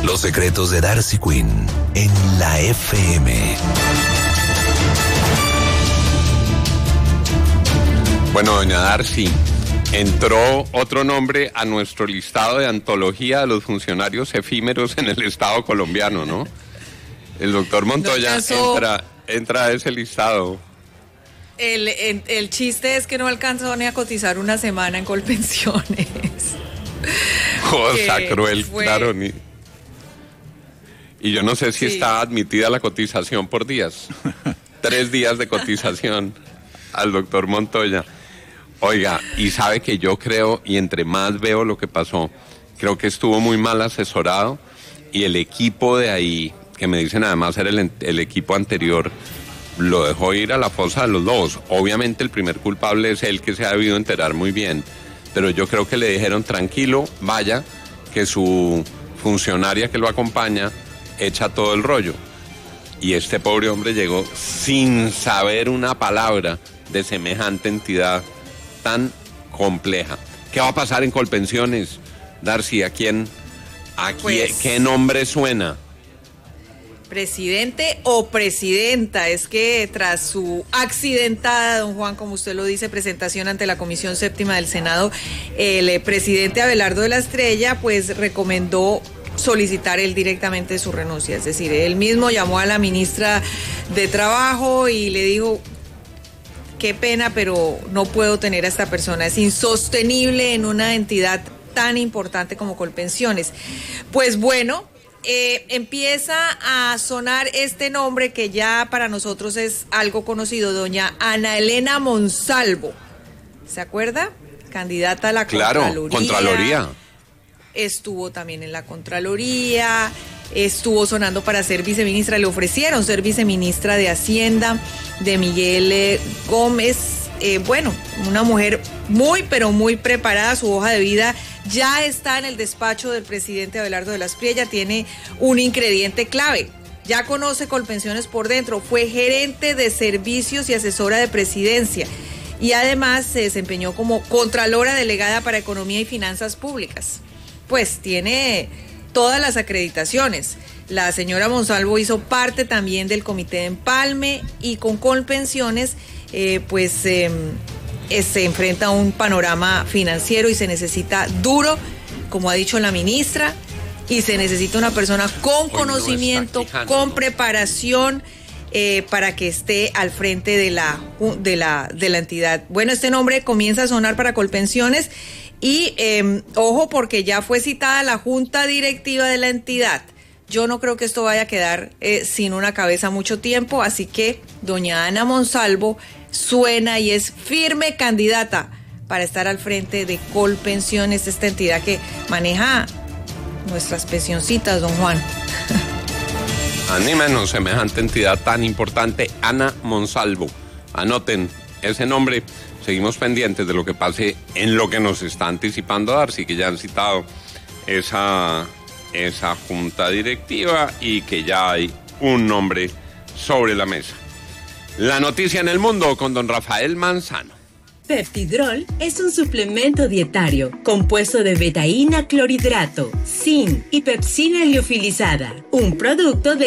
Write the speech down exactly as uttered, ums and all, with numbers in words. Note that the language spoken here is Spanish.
Los secretos de Darcy Quinn en la F M. Bueno, doña Darcy, entró otro nombre a nuestro listado de antología de los funcionarios efímeros en el Estado colombiano, ¿no? El doctor Montoya no entra, entra a ese listado. El, el, el chiste es que no alcanzó ni a cotizar una semana en Colpensiones. Cosa cruel, fue... claro. Ni... Y yo no sé si sí. está admitida la cotización por días. Tres días de cotización al doctor Montoya. Oiga, y sabe que yo creo, y entre más veo lo que pasó, creo que estuvo muy mal asesorado, y el equipo de ahí, que me dicen además era el, el equipo anterior, lo dejó ir a la fosa de los lobos. Obviamente el primer culpable es él, que se ha debido enterar muy bien, pero yo creo que le dijeron tranquilo, vaya, que su funcionaria que lo acompaña echa todo el rollo. Y este pobre hombre llegó sin saber una palabra de semejante entidad tan compleja. ¿Qué va a pasar en Colpensiones, Darcy? ¿A quién, a pues... quién, qué nombre suena? Presidente o presidenta, es que tras su accidentada, don Juan, como usted lo dice, presentación ante la Comisión Séptima del Senado, el presidente Abelardo de la Estrella, pues recomendó solicitar él directamente su renuncia, es decir, él mismo llamó a la ministra de Trabajo y le dijo, qué pena, pero no puedo tener a esta persona, es insostenible en una entidad tan importante como Colpensiones. Pues bueno, Eh, empieza a sonar este nombre que ya para nosotros es algo conocido, doña Ana Elena Monsalvo. ¿Se acuerda? Candidata a la claro, Contraloría. Contraloría. Estuvo también en la Contraloría, estuvo sonando para ser viceministra, le ofrecieron ser viceministra de Hacienda de Miguel eh, Gómez. Eh, bueno, una mujer muy, pero muy preparada, su hoja de vida ya está en el despacho del presidente Abelardo de la Espriella, tiene un ingrediente clave, ya conoce Colpensiones por dentro, fue gerente de servicios y asesora de presidencia y además se desempeñó como contralora delegada para Economía y Finanzas Públicas. Pues tiene todas las acreditaciones. La señora Monsalvo hizo parte también del comité de empalme y con Colpensiones eh, pues eh, eh, se enfrenta a un panorama financiero y se necesita duro, como ha dicho la ministra, y se necesita una persona con conocimiento, quejando, con ¿no? preparación eh, para que esté al frente de la, de la, de la entidad. Bueno, este nombre comienza a sonar para Colpensiones y eh, ojo porque ya fue citada la junta directiva de la entidad. Yo no creo que esto vaya a quedar eh, sin una cabeza mucho tiempo, así que doña Ana Monsalvo suena y es firme candidata para estar al frente de Colpensiones, esta entidad que maneja nuestras pensioncitas, don Juan. Anímenos, semejante entidad tan importante, Ana Monsalvo. Anoten ese nombre. Seguimos pendientes de lo que pase en lo que nos está anticipando Darcy, que ya han citado esa, esa junta directiva y que ya hay un nombre sobre la mesa. La noticia en el mundo con don Rafael Manzano. Peptidrol es un suplemento dietario compuesto de betaína clorhidrato, zinc y pepsina liofilizada, un producto de